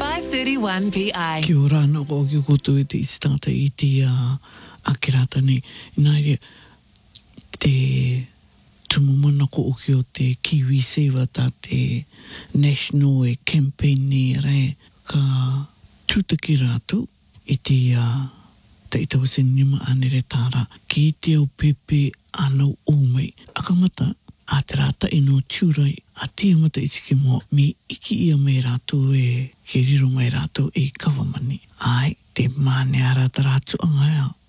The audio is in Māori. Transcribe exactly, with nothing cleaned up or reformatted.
five thirty-one P I. Kia ora ana ko ki koto e te istata i te uh, akirata nei. Nāia te tumumana ko o ki o te Kiwi Saver ta te National e campaign ni re ka tūtaki rātu i te uh, te itawa se nima ane re tāra ki te au pepe anau umei. Akamata a te rata e no tūrai a te amata i tiki mo me iki ia mai rātou e ke riro mai rātou e kawamani. Ai, te mane ara ta rātu angai au.